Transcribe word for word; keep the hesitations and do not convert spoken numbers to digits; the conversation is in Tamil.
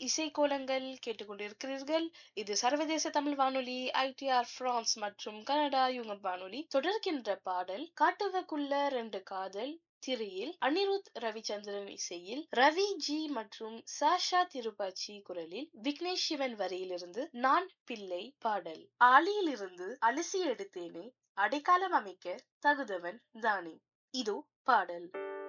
இசைக்கோலங்கள் கேட்டுக்கொண்டிருக்கிறீர்கள். இது சர்வதேச தமிழ் வானொலி ஐடிஆர் பிரான்ஸ் மற்றும் கனடா யுகம் வானொலி. தொடர்கின்ற பாடல் காட்டுவக்குள்ள ரெண்டு காதல் திரையில் அனிருத் ரவிச்சந்திரன் இசையில் ரவி ஜி மற்றும் சாஷா திருப்பாச்சி குரலில் விக்னேஷ் சிவன் வரியிலிருந்து நான் பிள்ளை பாடல். ஆலியிலிருந்து அலசி எடுத்தேனே அடைக்காலம் அமைக்க தகுதவன் தானே. இதோ பாடல்.